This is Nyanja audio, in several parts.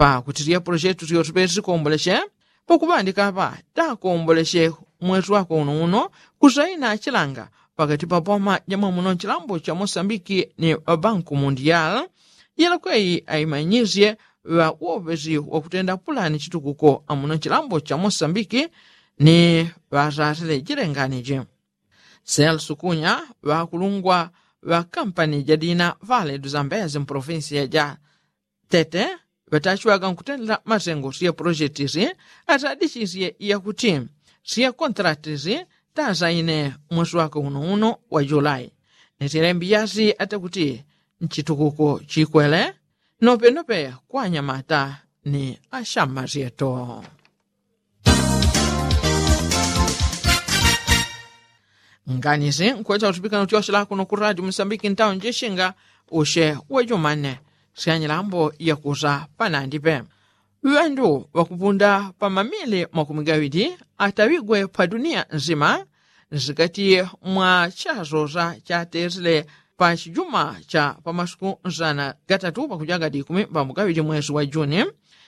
pa kutiria projeto ziyotupezi kuomboleshe pakupandika pa takuomboleshe mwezi wako uno kuzaina chilanga pakati pa boma jamwe muno chilambo cha Mosambiki ni Banco Mundial yalakweyi aimanyizye wa uopezi wa kutenda pulani chitukuko amuno chilambo cha Mosambiki ni wazatile jirenganije. Celso Cunha wakulungwa wa kampani jadina Vale do Zambezi mprovinsia ja Tete watachiwaga nkutendela mazengo siya projektizi atadishiziye yakuti siya kontratizi tazaine mwezi wako uno wa Julai. Nitilembiyazi atakuti nchitukuko chikwele nope kwa nyamata ni ashamba zieto. Nganizi nkweza utupika nutiwasha lako no kuradi Mosambiki ntao njeshinga ushe wajumane siyanyilambo ya kuza panandipe. Wendu wakupunda pa mamili makumigawidi atawigwe pa dunia nzima zikati mwa chazoza cha tezile pa chijuma cha pamasuku nzana gatatu pakujaga dikumi pa mugawidi mwezi wa Juni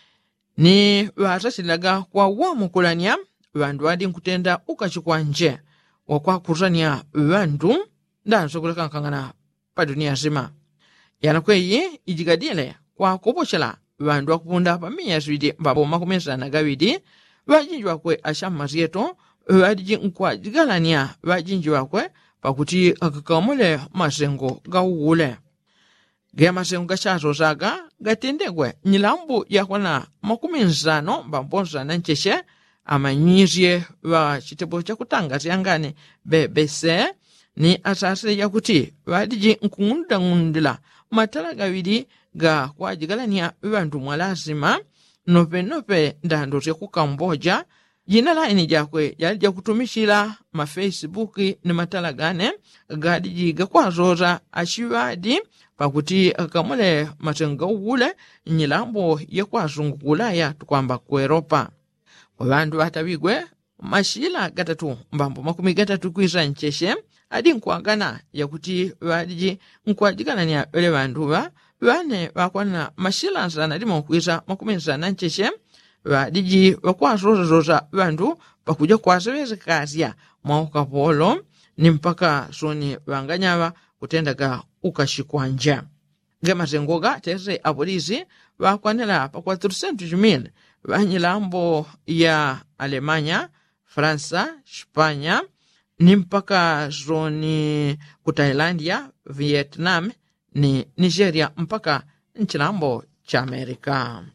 ni watasilaga kwa wamukulania wandu wadi nkutenda ukachikwa nje wakwa kuzania wandu ndanzo kuleka nkangana pa dunia nzima. Yanakweyi ijigadile kwa kupochela wandu wakupunda pa miyazwidi mbapo makumenzana gawidi wajinji wakwe ashama zieto wadiji nkwa jigalania wajinji wakwe pakuti akakamule masengo gauule. Gaya masengo gachazo zaga gatendegwe nyilambu yakwana makumenzano mbambonzana ncheshe amanyizye wa chitebo cha kutanga ziyangane BBC ni asasi yakuti wadiji nkungundila matala gawidi ga kwa jigalania wandu mwalazima nope ndando zeku Kamboja jina laini jakwe yalija kutumishila ma Facebook ni matala gane gadiji gakwa zoza ashiwadi pakuti akamule masenga ule nyilambo yakwa zungulaya tukwamba ku Europa. Wandu watawigwe mashila gatatu mbambo makumi gatatu kuiza ncheshe adi nkwagana yakuti wadiji nkwajigalania wele wanduwa wane wakwana mashila nzana dima kuiza makumi nzana ncheshe wadiji wakwa zoza wandu pakuja kwa zawezi kazia mwauka polo ni mpaka soni wanganyawa kutendaga ukashikwanja. Gema zengoga teze apolizi wakwanela pa 400,000 wanyilambo ya Alemanya, Fransa, Spanya ni mpaka zoni ku Thailandia, Vietnam ni Nigeria mpaka nchilambo cha Amerika.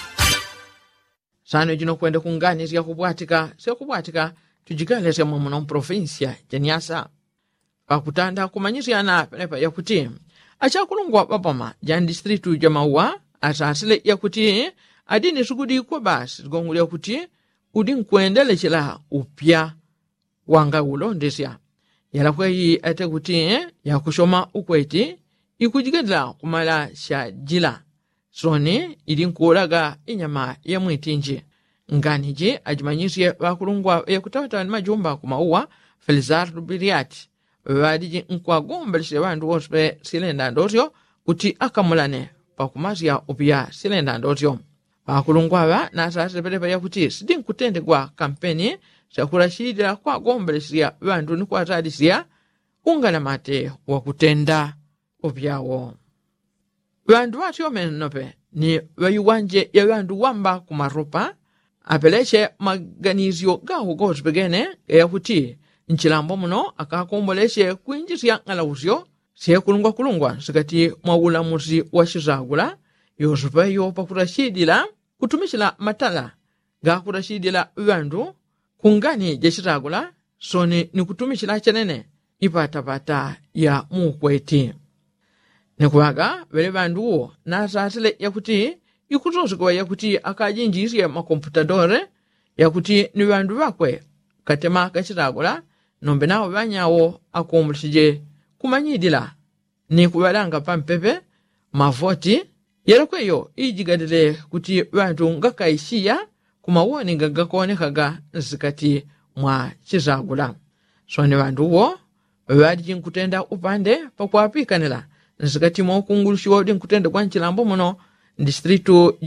Sano jino kwenda kungani siya kubwatika tujigalese mwamuno provinsia janiasa pakutanda kumanyisiana penepa yakuti achakulungwa babama jan distritu jamawa asasile yakuti adini sugudi kwa basi gongule yakuti udin kuendele chila upya wanga ulo ndesya yalakweyi atekuti yakushoma ukweti ikujigadla kumala sha jila soni idin kuolaga inyama ya mwitinji nganiji ajimanyisye wakulungwa yakutawata ni majumba kumauwa Felizar Rubiriati wadiji nkwagombeleshe wandu wospe silenda ndotyo kuti akamulane pakumazia upya silenda ndotyo. Wakulungwa na sasa pedepa yakuti sidin kutende kwa kampeni chakurashidira kwa gombeleshe wandu ni kwa zadisia ungana mate wakutenda upyawo. Wandu wati omenope ni wayuwanje ya wandu wamba kumaropa apeleche maganizyo gawo gozi pegene yakuti nchilambo muno akakomboleshe kuinjisya ngalauzyo siya kulungwa sikati mwawula muzi wa shizagula yozupayo pakurashidila kutumishila matala ga kurashidila wandu kungani jeshizagula soni ni kutumishila chanene ipatapata ya mukweti. Nikuwaga wele wandu na sasile yakuti ikutozikuwa yakuti akajinjisye makomputadore yakuti ni wandu wakwe katema kachiragula nombe nawo banyawo akomulishije kumanyidila ni kubalanga pampepe mavoti yalakweyo ijigadile kuti wandu ngakaishiya kumawoni ngagakonekaga zikati mwa chizagula. Soni wandu wo wadiji nkutenda upande pakwapikanila zikati mwa ukungulushi wodi nkutenda kwa nchilambo muno distritu